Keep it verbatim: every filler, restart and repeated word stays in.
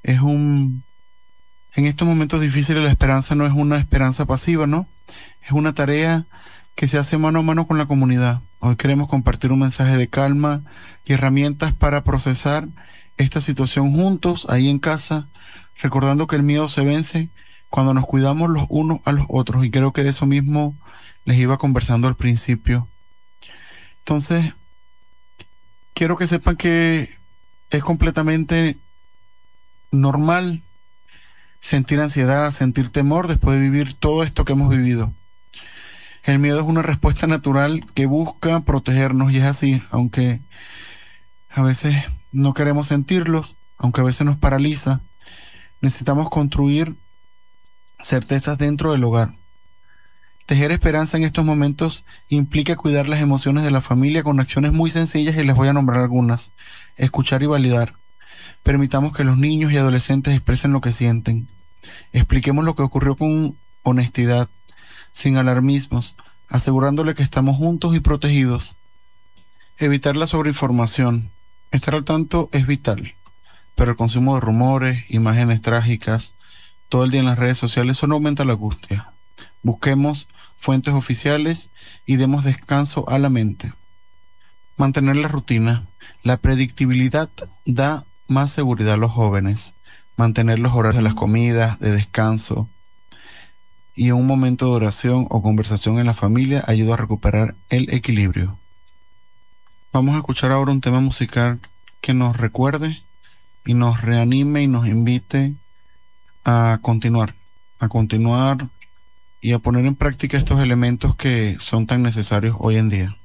Es un... En estos momentos difíciles la esperanza no es una esperanza pasiva, ¿no? Es una tarea que se hace mano a mano con la comunidad. Hoy queremos compartir un mensaje de calma y herramientas para procesar esta situación juntos, ahí en casa, recordando que el miedo se vence cuando nos cuidamos los unos a los otros, y creo que de eso mismo les iba conversando al principio. Entonces, quiero que sepan que es completamente normal sentir ansiedad, sentir temor después de vivir todo esto que hemos vivido. El miedo es una respuesta natural que busca protegernos, y es así, aunque a veces no queremos sentirlos, aunque a veces nos paraliza. Necesitamos construir certezas dentro del hogar. Tejer esperanza en estos momentos implica cuidar las emociones de la familia con acciones muy sencillas, y les voy a nombrar algunas. Escuchar y validar. Permitamos que los niños y adolescentes expresen lo que sienten. Expliquemos lo que ocurrió con honestidad, sin alarmismos, asegurándole que estamos juntos y protegidos. Evitar la sobreinformación. Estar al tanto es vital, pero el consumo de rumores, imágenes trágicas, todo el día en las redes sociales, solo aumenta la angustia. Busquemos fuentes oficiales y demos descanso a la mente. Mantener la rutina. La predictibilidad da más seguridad a los jóvenes. Mantener los horarios de las comidas, de descanso y en un momento de oración o conversación en la familia ayuda a recuperar el equilibrio. Vamos a escuchar ahora un tema musical que nos recuerde y nos reanime y nos invite a continuar, a continuar y a poner en práctica estos elementos que son tan necesarios hoy en día.